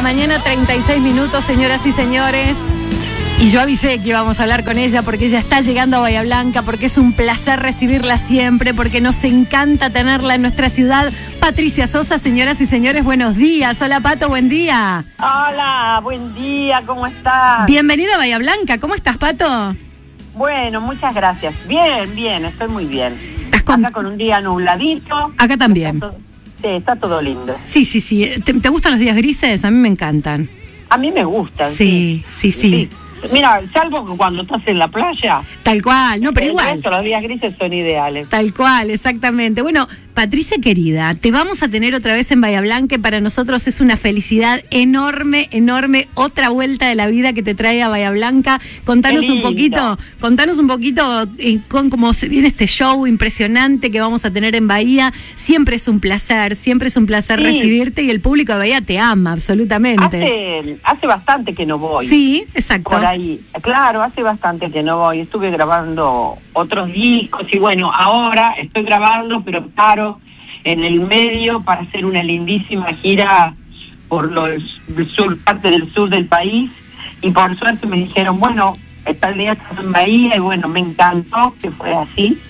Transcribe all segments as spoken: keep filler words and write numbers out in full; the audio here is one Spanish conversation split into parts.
mañana, treinta y seis minutos, señoras y señores. Y yo avisé que íbamos a hablar con ella porque ella está llegando a Bahía Blanca, porque es un placer recibirla siempre, porque nos encanta tenerla en nuestra ciudad. Patricia Sosa, señoras y señores, buenos días. Hola, Pato, buen día. Hola, buen día, ¿cómo estás? Bienvenida a Bahía Blanca. ¿Cómo estás, Pato? Bueno, muchas gracias. Bien, bien, estoy muy bien. ¿Estás con... Acá con un día nubladito. Acá también. Está todo... Sí, está todo lindo. Sí, sí, sí. ¿Te, ¿Te gustan los días grises? A mí me encantan. A mí me gustan. Sí, sí, sí. sí. Mira, salvo que cuando estás en la playa. Tal cual, no, pero el igual. resto, los días grises son ideales. Tal cual, exactamente. Bueno, Patricia querida, te vamos a tener otra vez en Bahía Blanca. Para nosotros es una felicidad enorme, enorme. Otra vuelta de la vida que te trae a Bahía Blanca. Contanos un poquito, contanos un poquito eh, con cómo se viene este show impresionante que vamos a tener en Bahía. Siempre es un placer, siempre es un placer sí. recibirte y el público de Bahía te ama absolutamente. Hace, hace bastante que no voy. Sí, exacto. Por ahí, claro, hace bastante que no voy. Estuve grabando otros discos y bueno, ahora estoy grabando, pero paro en el medio para hacer una lindísima gira por los sur, parte del sur del país, y por suerte me dijeron, bueno, tal día estás en Bahía, y bueno, me encantó que fue así.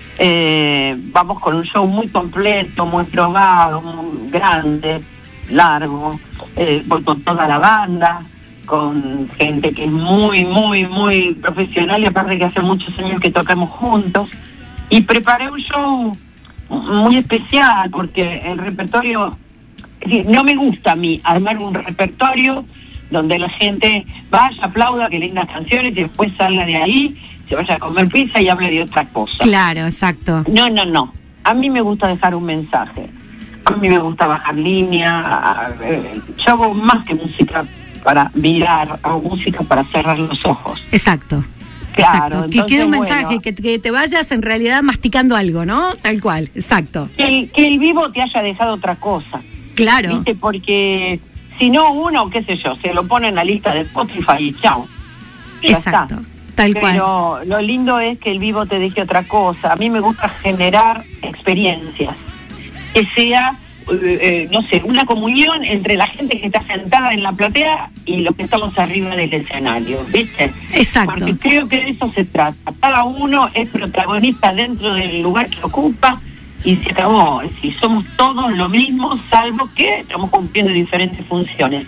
Eh, vamos con un show muy completo, muy probado, muy grande, largo, eh, voy con toda la banda, con gente que es muy, muy, muy profesional, y aparte que hace muchos años que tocamos juntos, y preparé un show muy especial, porque el repertorio, es decir, no me gusta a mí armar un repertorio donde la gente vaya, aplauda, que lindas canciones, y después salga de ahí, se vaya a comer pizza y hable de otra cosa. Claro, exacto. No, no, no. A mí me gusta dejar un mensaje. A mí me gusta bajar línea. Yo hago más que música para mirar, hago música para cerrar los ojos. Exacto. Claro, exacto. Entonces, que quede un bueno, mensaje, que, que te vayas en realidad masticando algo, ¿no? Tal cual, exacto. Que el, que el vivo te haya dejado otra cosa. Claro. ¿Viste? Porque si no, uno, qué sé yo, se lo pone en la lista de Spotify y chao. Ya exacto, está. tal cual. Pero lo lindo es que el vivo te deje otra cosa. A mí me gusta generar experiencias. Que sea... Eh, no sé, una comunión entre la gente que está sentada en la platea y los que estamos arriba del escenario, ¿viste? Exacto. Porque creo que de eso se trata. Cada uno es protagonista dentro del lugar que ocupa y se acabó. Si somos todos lo mismo, salvo que estamos cumpliendo diferentes funciones.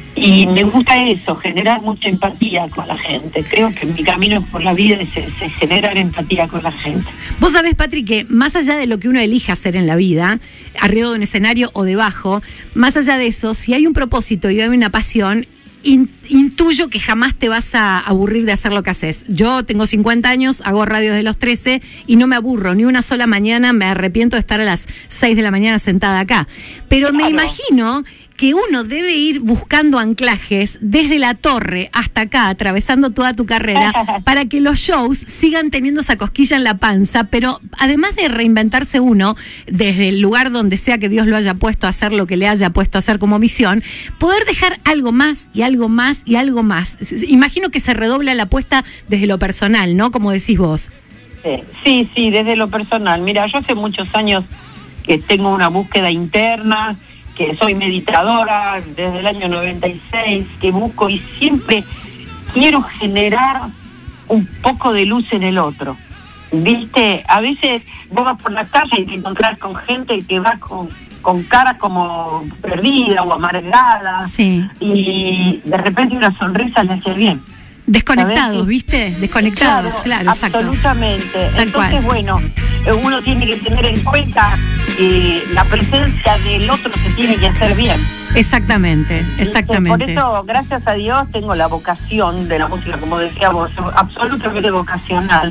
Y me gusta eso, generar mucha empatía con la gente. Creo que mi camino por la vida es, es generar empatía con la gente. Vos sabés, Patri, que más allá de lo que uno elija hacer en la vida, arriba de un escenario o debajo, más allá de eso, si hay un propósito y hay una pasión, intuyo que jamás te vas a aburrir de hacer lo que haces. Yo tengo cincuenta años, hago radio desde los trece y no me aburro, ni una sola mañana me arrepiento de estar a las seis de la mañana sentada acá. Pero claro, me imagino que uno debe ir buscando anclajes desde la torre hasta acá, atravesando toda tu carrera, para que los shows sigan teniendo esa cosquilla en la panza, pero además de reinventarse uno desde el lugar donde sea que Dios lo haya puesto a hacer lo que le haya puesto a hacer como misión, poder dejar algo más y algo más y algo más. Imagino que se redobla la apuesta desde lo personal, ¿no? Como decís vos. Sí, sí, desde lo personal. Mira, yo hace muchos años que tengo una búsqueda interna, que soy meditadora desde el año noventa y seis, que busco y siempre quiero generar un poco de luz en el otro. ¿Viste? A veces vos vas por la calle y te encontrás con gente que va con, con cara como perdida o amargada, sí. Y de repente una sonrisa le hace bien. Desconectados, ¿sabes? ¿Viste? Desconectados, claro, claro, exacto. Absolutamente. Tal Entonces, cual. bueno, uno tiene que tener en cuenta que la presencia del otro se tiene que hacer bien. Exactamente, exactamente. Por eso, gracias a Dios, tengo la vocación de la música, como decíamos, absolutamente vocacional.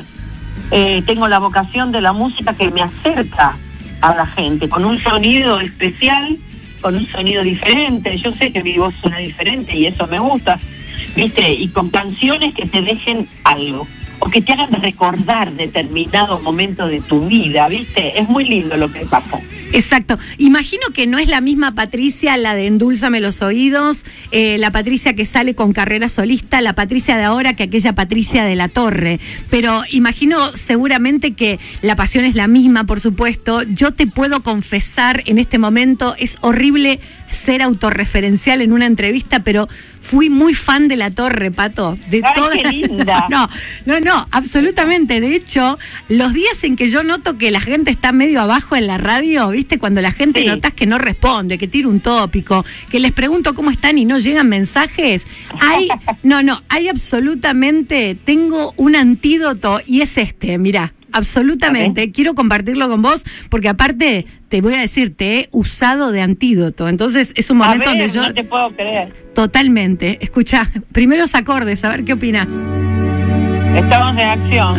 Eh, tengo la vocación de la música que me acerca a la gente, con un sonido especial, con un sonido diferente. Yo sé que mi voz suena diferente y eso me gusta. ¿Viste? Y con canciones que te dejen algo, o que te hagan recordar determinado momento de tu vida, ¿viste? Es muy lindo lo que pasa. Exacto. Imagino que no es la misma Patricia, la de Endúlzame los oídos, eh, la Patricia que sale con carrera solista, la Patricia de ahora que aquella Patricia de la Torre. Pero imagino seguramente que la pasión es la misma, por supuesto. Yo te puedo confesar en este momento, es horrible ser autorreferencial en una entrevista, pero fui muy fan de La Torre, Pato. De ¡Ay, toda... qué linda! No, no, no, absolutamente. De hecho, los días en que yo noto que la gente está medio abajo en la radio, ¿viste? Cuando la gente sí. notas que no responde, que tira un tópico, que les pregunto cómo están y no llegan mensajes, hay, no, no, hay absolutamente, tengo un antídoto y es este, mirá. Absolutamente, okay. Quiero compartirlo con vos porque aparte te voy a decir, te he usado de antídoto, entonces es un momento a ver, donde yo... no te puedo creer. Totalmente, escuchá, primeros acordes, a ver qué opinás. Estamos en acción.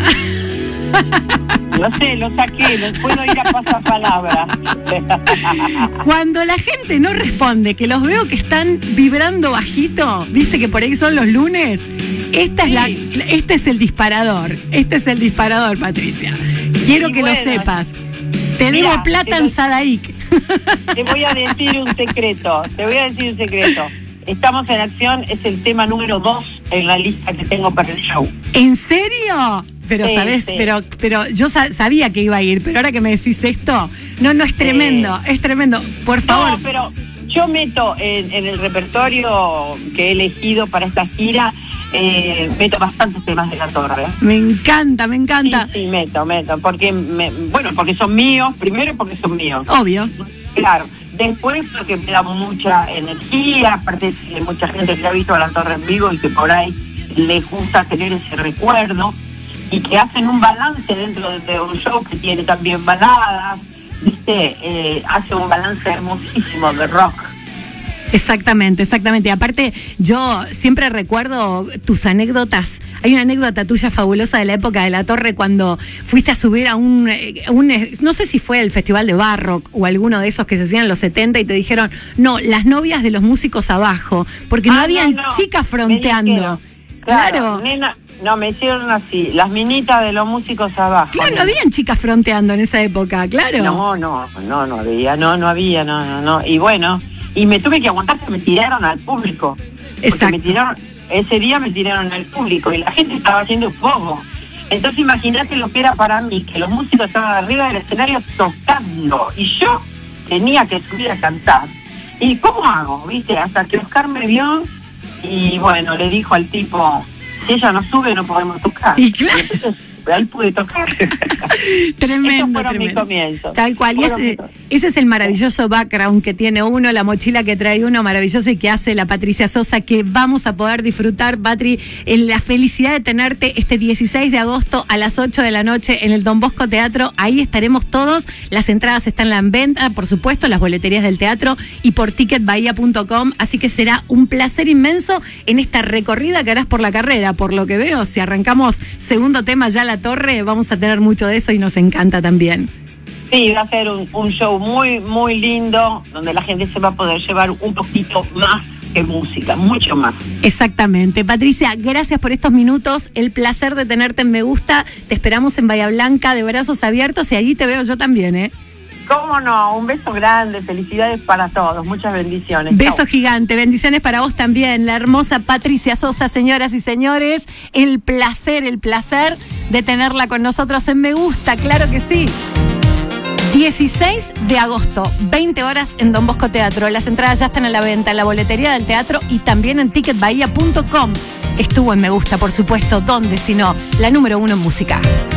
Lo sé, lo saqué, lo puedo ir a pasapalabra. Cuando la gente no responde, que los veo que están vibrando bajito, viste que por ahí son los lunes, esta sí. es la, este es el disparador, este es el disparador, Patricia. Quiero y que bueno, lo sepas. Te mirá, debo plata te lo, en Sadaic. Te voy a decir un secreto, te voy a decir un secreto. Estamos en acción, es el tema número dos en la lista que tengo para el show. ¿En serio? Pero sí, sabes, sí. pero pero yo sa- sabía que iba a ir, pero ahora que me decís esto, no, no, es tremendo, sí. es tremendo. Por favor. No, pero yo meto en, en el repertorio que he elegido para esta gira, eh, meto bastantes temas de La Torre. Me encanta, me encanta. Sí, sí, meto, meto, porque, me, bueno, porque son míos, primero porque son míos. Obvio. Claro. Después porque me da mucha energía, aparte hay mucha gente que ha visto a La Torre en vivo y que por ahí les gusta tener ese recuerdo y que hacen un balance dentro de un show que tiene también baladas, ¿viste? Eh, hace un balance hermosísimo de rock. Exactamente, exactamente. Aparte, yo siempre recuerdo tus anécdotas. Hay una anécdota tuya fabulosa de la época de La Torre cuando fuiste a subir a un, un no sé si fue el Festival de Barrock o alguno de esos que se hacían en los setenta y te dijeron, no, las novias de los músicos abajo, porque no ah, habían no, no. chicas fronteando. Dijeron, claro, claro. Nena, no, me hicieron así, las minitas de los músicos abajo. Claro, nena. No habían chicas fronteando en esa época, claro. No, no, no, no había, no, no había, no, no, no. Y bueno, y me tuve que aguantar que me tiraron al público. Exacto. Me tiraron, ese día me tiraron al público y la gente estaba haciendo fuego. Entonces imagínate lo que era para mí, que los músicos estaban arriba del escenario tocando y yo tenía que subir a cantar. ¿Y cómo hago? ¿Viste? Hasta que Oscar me vio y bueno, le dijo al tipo, si ella no sube no podemos tocar. Y claro. Entonces, ahí pude tocar. Tremendo, Esos fueron tremendo. mis comienzos. Tal cual. Y ese, ese es el maravilloso background que tiene uno, la mochila que trae uno maravillosa y que hace la Patricia Sosa, que vamos a poder disfrutar, Patri, en la felicidad de tenerte este dieciséis de agosto a las ocho de la noche en el Don Bosco Teatro. Ahí estaremos todos. Las entradas están en venta, por supuesto, las boleterías del teatro y por ticket bahía punto com. Así que será un placer inmenso en esta recorrida que harás por la carrera. Por lo que veo, si arrancamos segundo tema ya la Torre, vamos a tener mucho de eso y nos encanta también. Sí, va a ser un, un show muy, muy lindo, donde la gente se va a poder llevar un poquito más que música, mucho más. Exactamente. Patricia, gracias por estos minutos, el placer de tenerte en Me Gusta, te esperamos en Bahía Blanca de brazos abiertos y allí te veo yo también, ¿eh? ¿Cómo no? Un beso grande, felicidades para todos, muchas bendiciones. Beso Chau. Gigante, bendiciones para vos también, la hermosa Patricia Sosa, señoras y señores, el placer, el placer de tenerla con nosotros en Me Gusta, claro que sí. dieciséis de agosto, veinte horas en Don Bosco Teatro, las entradas ya están a la venta en la boletería del teatro y también en ticket bahía punto com. Estuvo en Me Gusta, por supuesto, ¿dónde si no? La número uno en música.